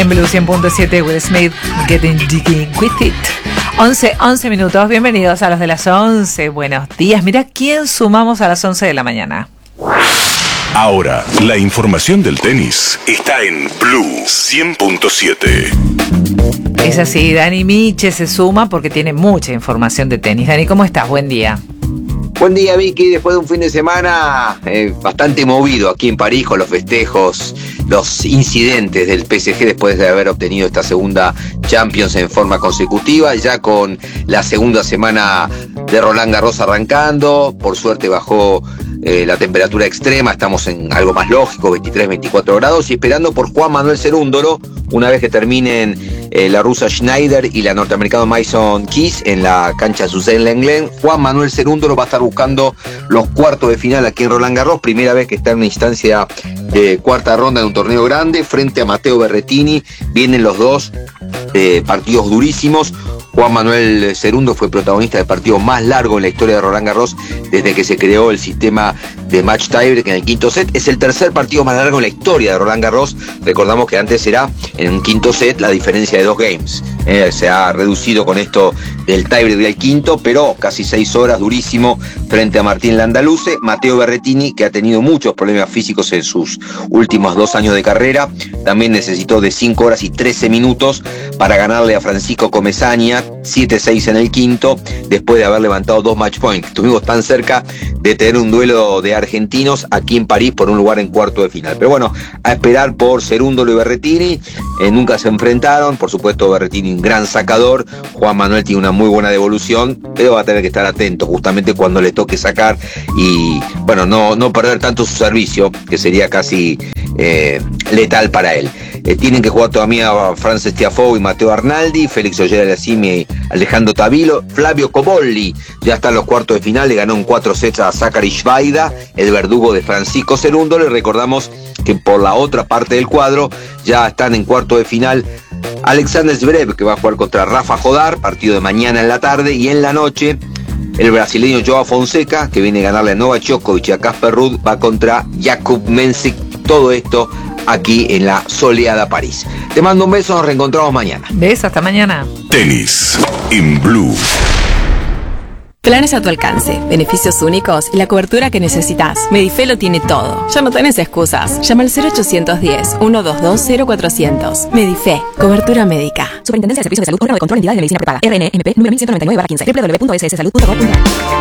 En Blue 100.7, Will Smith, Getting Jiggy With It. 11 minutos, bienvenidos a los de las 11. Buenos días, mira quién sumamos a las 11 de la mañana. Ahora, la información del tenis está en Blue 100.7. Es así, Dani Miche se suma porque tiene mucha información de tenis. Dani, ¿cómo estás? Buen día. Buen día, Vicky. Después de un fin de semana bastante movido aquí en París con los festejos, los incidentes del PSG después de haber obtenido esta segunda Champions en forma consecutiva, ya con la segunda semana de Roland Garros arrancando. Por suerte bajó la temperatura extrema, estamos en algo más lógico, 23, 24 grados, y esperando por Juan Manuel Cerúndolo, una vez que terminen la rusa Schneider y la norteamericana Mason Keys en la cancha Suzanne-Lenglen. Juan Manuel Cerúndolo va a estar buscando los cuartos de final aquí en Roland Garros, primera vez que está en una instancia de cuarta ronda de un torneo grande, frente a Matteo Berrettini. Vienen los dos partidos durísimos. Juan Manuel Cerúndolo fue protagonista del partido más largo en la historia de Roland Garros desde que se creó el sistema de match tiebreak en el quinto set. Es el tercer partido más largo en la historia de Roland Garros. Recordamos que antes era en un quinto set la diferencia de 2 games. Se ha reducido con esto del tiebreak del quinto, pero casi 6 horas, durísimo, frente a Martín Landaluce. Matteo Berrettini, que ha tenido muchos problemas físicos en sus últimos 2 años de carrera, también necesitó de 5 horas y 13 minutos para ganarle a Francisco Comesaña, 7-6 en el quinto, después de haber levantado 2 match points. Estuvimos tan cerca de tener un duelo de argentinos aquí en París por un lugar en cuarto de final. Pero bueno, a esperar por Cerúndolo y Berrettini. Nunca se enfrentaron, por supuesto Berrettini un gran sacador, Juan Manuel tiene una muy buena devolución, pero va a tener que estar atento justamente cuando le toque sacar y bueno, no perder tanto su servicio, que sería casi letal para él. Tienen que jugar todavía Frances Tiafoe y Matteo Arnaldi, Félix Auger-Aliassime y Alejandro Tavilo. Flavio Cobolli ya está en los cuartos de final, le ganó en 4 sets a Zachary Schweida, el verdugo de Francisco Cerúndolo. Le recordamos que por la otra parte del cuadro ya están en cuarto de final Alexander Zverev, que va a jugar contra Rafa Jodar, partido de mañana en la tarde, y en la noche el brasileño Joao Fonseca, que viene a ganarle a Novak Djokovic y a Casper Ruud, va contra Jakub Mensik. Todo esto aquí en la soleada París. Te mando un beso, nos reencontramos mañana. Beso, hasta mañana. Tenis en Blue. Planes a tu alcance, beneficios únicos y la cobertura que necesitas. Medife lo tiene todo. Ya no tenés excusas. Llama al 0810-122-0400. Medife, cobertura médica. Superintendencia de Servicios de Salud, órgano de control, entidades de medicina prepaga. RNMP número 1199/15. www.sssalud.gov.ar.